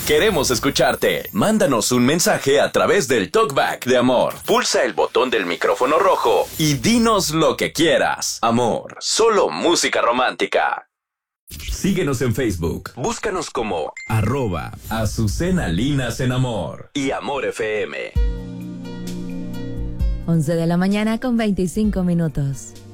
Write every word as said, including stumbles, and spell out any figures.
Queremos escucharte. Mándanos un mensaje a través del Talkback de Amor. Pulsa el botón del micrófono rojo y dinos lo que quieras. Amor, solo música romántica. Síguenos en Facebook. Búscanos como arroba Azucena Linas en Amor y Amor F M. once de la mañana con veinticinco minutos.